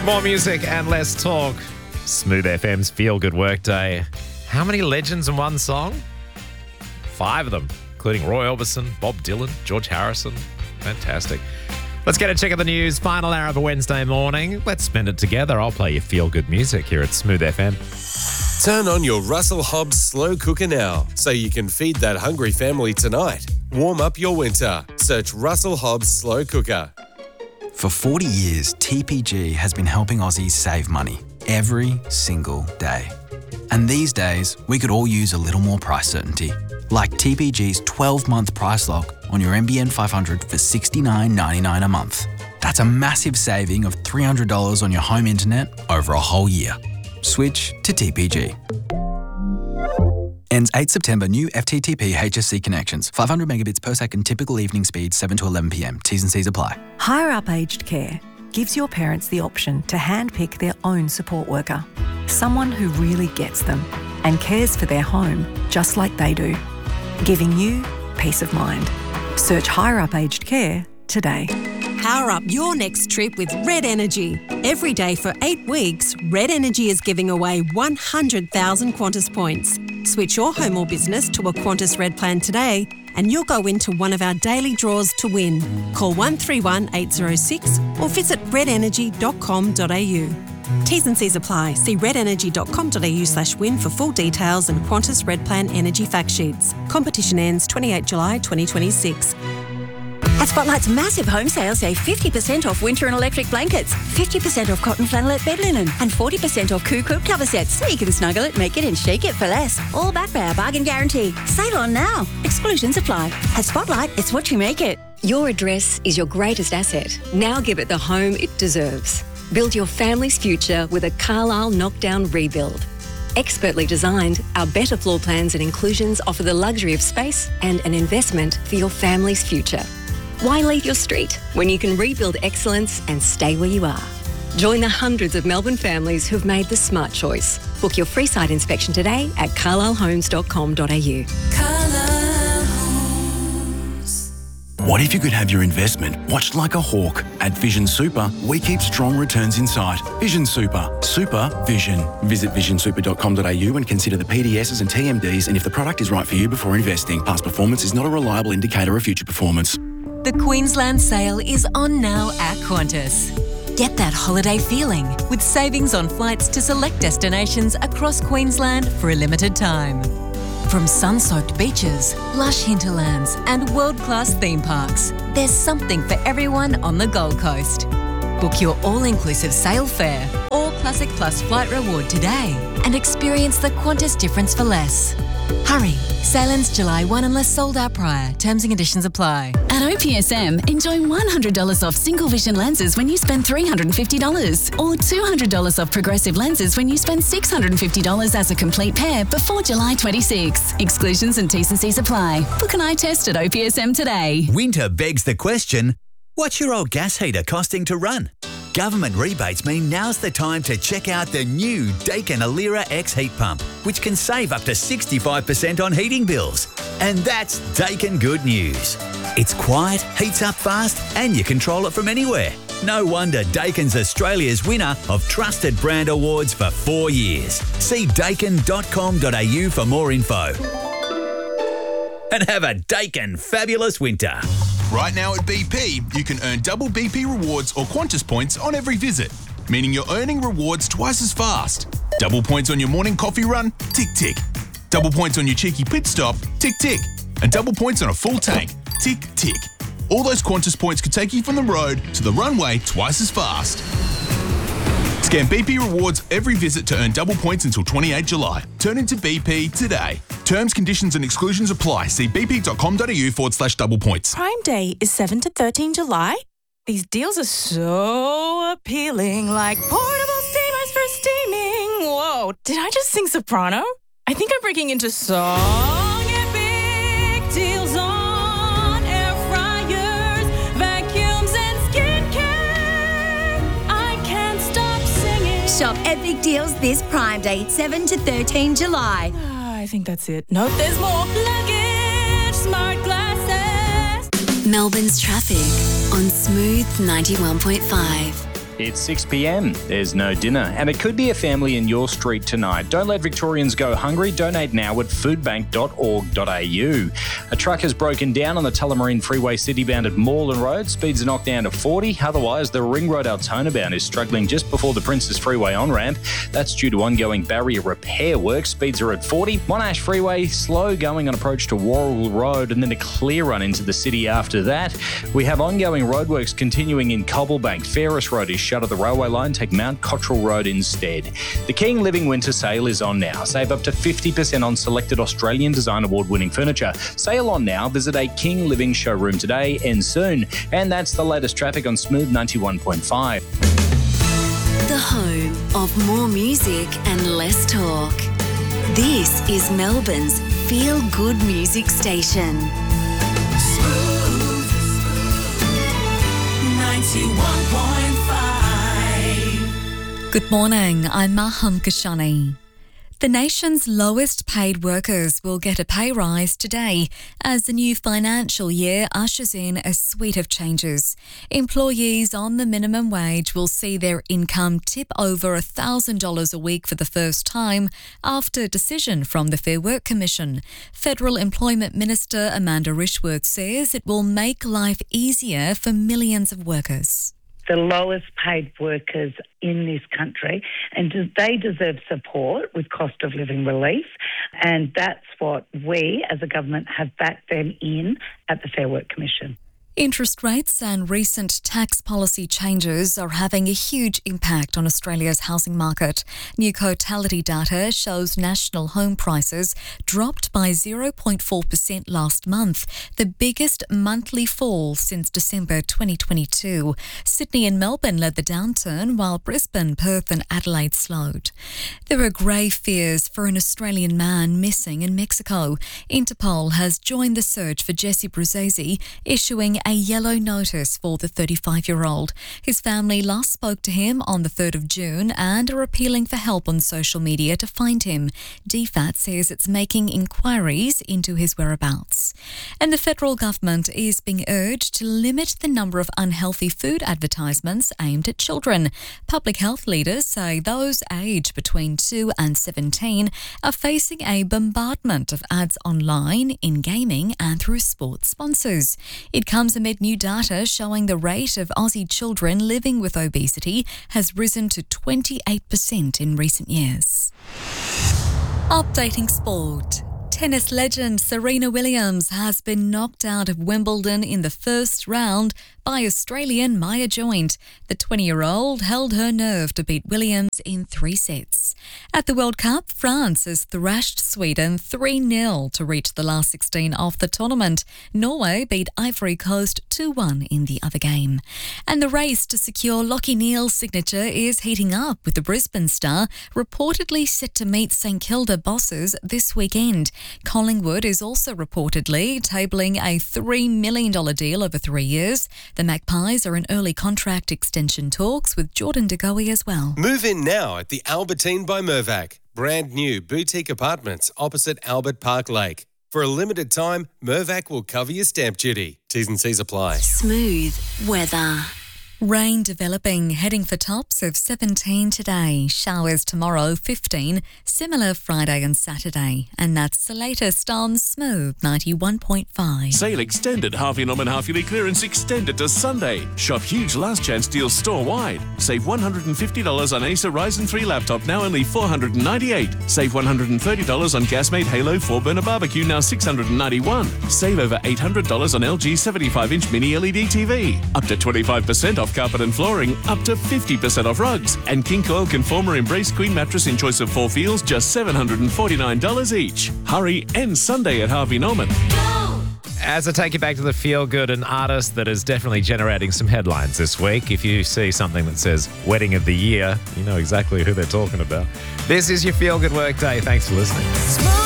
More music and less talk. Smooth FM's Feel Good Workday. How many legends in one song? 5 of them, including Roy Orbison, Bob Dylan, George Harrison. Fantastic. Let's get a check of the news. Final hour of a Wednesday morning. Let's spend it together. I'll play you Feel Good music here at Smooth FM. Turn on your Russell Hobbs slow cooker now so you can feed that hungry family tonight. Warm up your winter. Search Russell Hobbs slow cooker. For 40 years, TPG has been helping Aussies save money every single day. And these days, we could all use a little more price certainty. Like TPG's 12-month price lock on your NBN 500 for $69.99 a month. That's a massive saving of $300 on your home internet over a whole year. Switch to TPG. Ends 8 September. New FTTP HSC connections. 500 megabits per second. Typical evening speed 7 to 11 p.m. T's and C's apply. Higher Up Aged Care gives your parents the option to handpick their own support worker. Someone who really gets them and cares for their home just like they do. Giving you peace of mind. Search Higher Up Aged Care today. Power up your next trip with Red Energy. Every day for 8 weeks, Red Energy is giving away 100,000 Qantas points. Switch your home or business to a Qantas Red plan today and you'll go into one of our daily draws to win. Call 131 806 or visit redenergy.com.au. T's and C's apply. See redenergy.com.au/win for full details and Qantas Red Plan energy fact sheets. Competition ends 28 July 2026. At Spotlight's massive home sale, save 50% off winter and electric blankets, 50% off cotton flannelette bed linen, and 40% off Coop cover sets, so you can snuggle it, make it, and shake it for less. All backed by our bargain guarantee. Save on now. Exclusions apply. At Spotlight, it's what you make it. Your address is your greatest asset. Now give it the home it deserves. Build your family's future with a Carlisle knockdown rebuild. Expertly designed, our better floor plans and inclusions offer the luxury of space and an investment for your family's future. Why leave your street when you can rebuild excellence and stay where you are? Join the hundreds of Melbourne families who've made the smart choice. Book your free site inspection today at carlislehomes.com.au. Carlisle Homes. What if you could have your investment watched like a hawk? At Vision Super, we keep strong returns in sight. Vision Super. Super Vision. Visit visionsuper.com.au and consider the PDSs and TMDs and if the product is right for you before investing. Past performance is not a reliable indicator of future performance. The Queensland sale is on now at Qantas. Get that holiday feeling with savings on flights to select destinations across Queensland for a limited time. From sun-soaked beaches, lush hinterlands and world-class theme parks, there's something for everyone on the Gold Coast. Book your all-inclusive sail fare or Classic Plus flight reward today and experience the Qantas difference for less. Hurry, sale ends July 1 unless sold out prior. Terms and conditions apply. At OPSM, enjoy $100 off single vision lenses when you spend $350 or $200 off progressive lenses when you spend $650 as a complete pair before July 26. Exclusions and T's and C's apply. Book an eye test at OPSM today. Winter begs the question, what's your old gas heater costing to run? Government rebates mean now's the time to check out the new Daikin Alira X heat pump, which can save up to 65% on heating bills. And that's Daikin good news. It's quiet, heats up fast, and you control it from anywhere. No wonder Daikin's Australia's winner of Trusted Brand Awards for 4 years. See daikin.com.au for more info. And have a Daikin fabulous winter. Right now at BP, you can earn double BP rewards or Qantas points on every visit, meaning you're earning rewards twice as fast. Double points on your morning coffee run? Tick, tick. Double points on your cheeky pit stop? Tick, tick. And double points on a full tank? Tick, tick. All those Qantas points could take you from the road to the runway twice as fast. Scan BP rewards every visit to earn double points until 28 July. Turn into BP today. Terms, conditions and exclusions apply. See bp.com.au/double points. Prime Day is 7 to 13 July. These deals are so appealing, like portable steamers for steaming. Whoa, did I just sing soprano? I think I'm breaking into song. Epic deals on air fryers, vacuums and skincare. I can't stop singing. Shop epic deals this Prime Day, 7 to 13 July. I think that's it. Nope, there's more. Luggage, smart glasses. Melbourne's traffic on Smooth 91.5. It's 6 p.m. There's no dinner, and it could be a family in your street tonight. Don't let Victorians go hungry. Donate now at foodbank.org.au. A truck has broken down on the Tullamarine Freeway citybound at Moreland Road. Speeds are knocked down to 40. Otherwise, the Ring Road Altona bound is struggling just before the Princes Freeway on-ramp. That's due to ongoing barrier repair work. Speeds are at 40. Monash Freeway, slow going on approach to Worrell Road, and then a clear run into the city after that. We have ongoing roadworks continuing in Cobblebank. Ferris Road is shut at the railway line. Take Mount Cottrell Road instead. The King Living Winter Sale is on now. Save up to 50% on selected Australian Design Award-winning furniture. Sale on now. Visit a King Living showroom today and soon. And that's the latest traffic on Smooth 91.5. The home of more music and less talk. This is Melbourne's feel-good music station. Smooth 91.5. Good morning, I'm Maham Kashani. The nation's lowest paid workers will get a pay rise today as the new financial year ushers in a suite of changes. Employees on the minimum wage will see their income tip over $1,000 a week for the first time after a decision from the Fair Work Commission. Federal Employment Minister Amanda Rishworth says it will make life easier for millions of workers. The lowest paid workers in this country, and they deserve support with cost of living relief, and that's what we as a government have backed them in at the Fair Work Commission. Interest rates and recent tax policy changes are having a huge impact on Australia's housing market. New Cotality data shows national home prices dropped by 0.4% last month, the biggest monthly fall since December 2022. Sydney and Melbourne led the downturn, while Brisbane, Perth and Adelaide slowed. There are grave fears for an Australian man missing in Mexico. Interpol has joined the search for Jesse Bruzzese, issuing a yellow notice for the 35-year-old. His family last spoke to him on the 3rd of June and are appealing for help on social media to find him. DFAT says it's making inquiries into his whereabouts. And the federal government is being urged to limit the number of unhealthy food advertisements aimed at children. Public health leaders say those aged between 2 and 17 are facing a bombardment of ads online, in gaming and through sports sponsors. It comes amid new data showing the rate of Aussie children living with obesity has risen to 28% in recent years. Updating sport. Tennis legend Serena Williams has been knocked out of Wimbledon in the first round by Australian Maya Joint. The 20-year-old held her nerve to beat Williams in 3 sets. At the World Cup, France has thrashed Sweden 3-0 to reach the last 16 of the tournament. Norway beat Ivory Coast 2-1 in the other game. And the race to secure Lachie Neale's signature is heating up, with the Brisbane star reportedly set to meet St Kilda bosses this weekend. Collingwood is also reportedly tabling a $3 million deal over 3 years. The Magpies are in early contract extension talks with Jordan De Goey as well. Move in now at the Albertine by Mirvac. Brand new boutique apartments opposite Albert Park Lake. For a limited time, Mirvac will cover your stamp duty. T's and C's apply. Smooth weather. Rain developing, heading for tops of 17 today. Showers tomorrow, 15. Similar Friday and Saturday. And that's the latest on Smooth 91.5. Sale extended. Harvey Norman half-yearly clearance extended to Sunday. Shop huge last chance deals store-wide. Save $150 on Acer Ryzen 3 laptop, now only $498. Save $130 on Gasmate Halo 4-burner barbecue, now $691. Save over $800 on LG 75-inch mini LED TV. Up to 25% off carpet and flooring, up to 50% off rugs. And King Coil Conformer Embrace Queen mattress in choice of 4 feels, just $749 each. Hurry, end Sunday at Harvey Norman. As I take you back to the Feel Good, an artist that is definitely generating some headlines this week. If you see something that says Wedding of the Year, you know exactly who they're talking about. This is your Feel Good Workday. Thanks for listening.